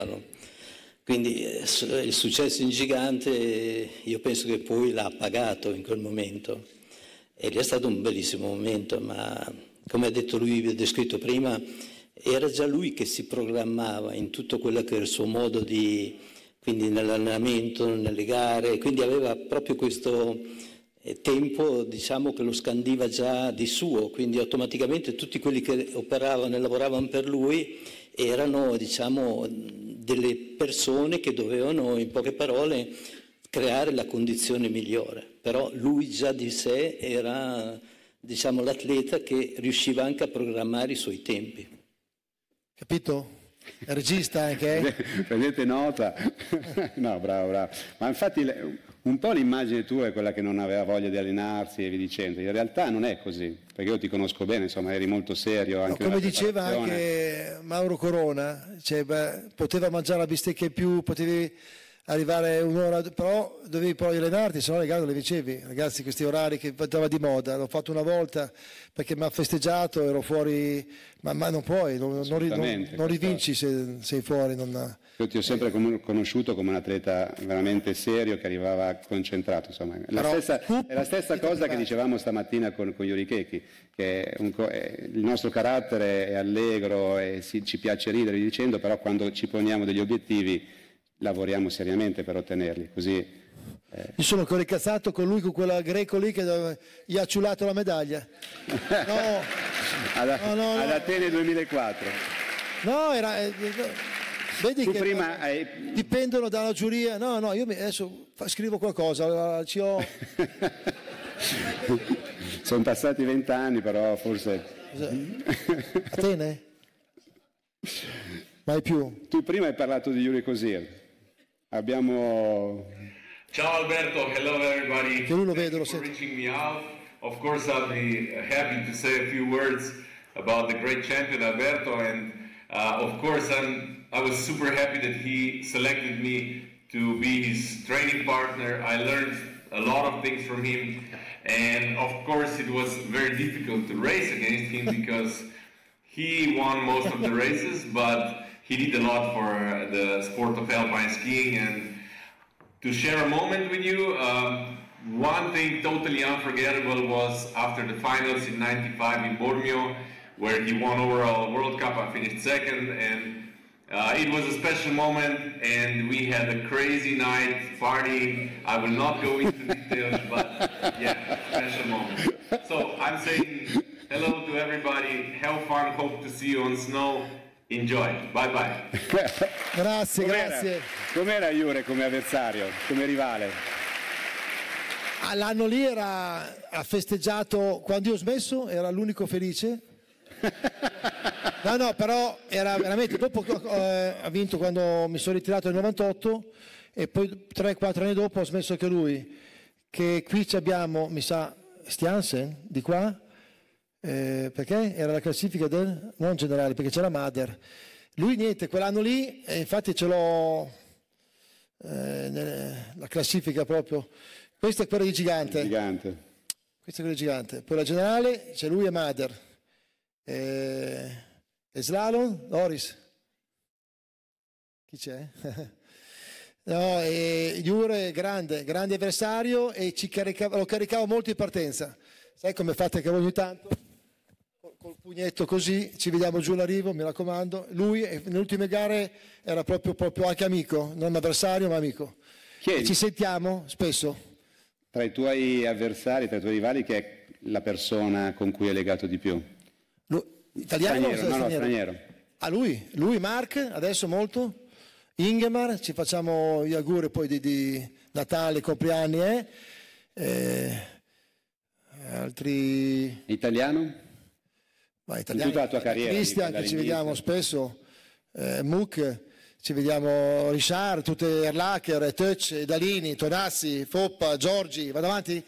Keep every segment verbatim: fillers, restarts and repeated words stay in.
Quindi eh, il successo in gigante io penso che poi l'ha pagato in quel momento e lì è stato un bellissimo momento, ma come ha detto lui, vi ho descritto prima, era già lui che si programmava in tutto quello che era il suo modo di, quindi nell'allenamento, nelle gare, quindi aveva proprio questo tempo, diciamo, che lo scandiva già di suo, quindi automaticamente tutti quelli che operavano e lavoravano per lui erano, diciamo, delle persone che dovevano, in poche parole, creare la condizione migliore. Però lui già di sé era, diciamo, l'atleta che riusciva anche a programmare i suoi tempi. Capito? È regista anche, eh? Prendete nota. No, bravo, bravo. Ma infatti un po' l'immagine tua è quella che non aveva voglia di allenarsi e via dicendo. In realtà non è così, perché io ti conosco bene, insomma, eri molto serio. Anche no, come diceva anche Mauro Corona, cioè, beh, poteva mangiare la bistecca in più, potevi arrivare un'ora, però dovevi poi allenarti, se no le gare non le vincevi. Ragazzi, questi orari che andava di moda, l'ho fatto una volta perché mi ha festeggiato, ero fuori, ma, ma non puoi, non, non, non, non rivinci se sei fuori. Non... Io ti ho sempre conosciuto come un atleta veramente serio che arrivava concentrato, insomma. La però, stessa, è la stessa cosa che dicevamo stamattina con, con Yuri Keki, che un, è, il nostro carattere è allegro e si, ci piace ridere dicendo, però quando ci poniamo degli obiettivi lavoriamo seriamente per ottenerli, così... Eh. Io sono coricazzato con lui, con quella greco lì che gli ha ciulato la medaglia. No, ad, no, no, ad no. Atene duemilaquattro. No, era... Eh, vedi tu che prima hai... dipendono dalla giuria. No, no, io adesso scrivo qualcosa, ci ho... Sono passati vent'anni, però forse... Atene? Mai più. Tu prima hai parlato di Yuri Kosir. Abbiamo... Ciao Alberto, hello everybody. Che lui lo vedo, lo sento. Reaching me out. Of course I'll be happy to say a few words about the great champion Alberto, and uh, of course I'm, I was super happy that he selected me to be his training partner. I learned a lot of things from him, and of course it was very difficult to race against him because he won most of the races, but he did a lot for the sport of alpine skiing. And to share a moment with you, um, one thing totally unforgettable was after the finals in ninety-five in Bormio, where he won overall World Cup. I finished second, and uh, it was a special moment, and we had a crazy night partying. I will not go into details, but yeah, special moment. So I'm saying hello to everybody, have fun, hope to see you on snow. Enjoy, bye bye. Grazie, com'era, grazie. Com'era Jure come avversario, come rivale? L'anno lì era, ha festeggiato, quando io ho smesso era l'unico felice. No, no, però era veramente, dopo eh, ha vinto quando mi sono ritirato nel novantotto e poi tre quattro anni dopo ha smesso anche lui. Che qui abbiamo, mi sa, Stiansen, di qua. Eh, perché era la classifica del non generale, perché c'era Mader, lui niente quell'anno lì, e infatti ce l'ho eh, nelle, la classifica proprio. Questa è quella di gigante, gigante. Questa è quella di gigante, poi la generale c'è lui e Mader, eh, e slalom Loris, chi c'è? No, e Jure grande grande avversario e ci caricava, lo caricavo molto in partenza, sai come fate che ogni tanto col pugnetto così, ci vediamo giù l'arrivo, mi raccomando. Lui nelle ultime gare era proprio, proprio anche amico, non avversario ma amico. E ci sentiamo spesso. Tra i tuoi avversari, tra i tuoi rivali, che è la persona con cui è legato di più? Lui, italiano straniero, o no, straniero? no, straniero. Ah, lui, lui Mark, adesso molto. Ingemar, ci facciamo gli auguri poi di, di Natale, compleanni, eh? Eh, altri... Italiano? Ma italiani, in tutta la tua carriera. Cristian, che ci vediamo spesso, eh, Muc, ci vediamo Richard, tutte Erlacher, Touch, Dalini, Tonazzi, Foppa, Giorgi, vado avanti?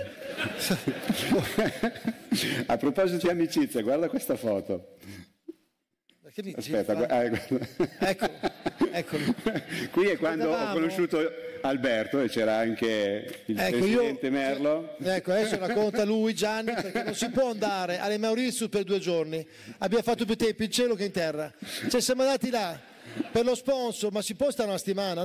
A proposito di amicizia, guarda questa foto. Che Aspetta, guarda. Ecco, eccolo. Qui è quando ho conosciuto Alberto e c'era anche il ecco, presidente io, Merlo. Ecco, adesso racconta lui, Gianni, perché non si può andare alle Mauritius per due giorni. Abbiamo fatto più tempo in cielo che in terra. Cioè siamo andati là, per lo sponsor, ma si può stare una settimana?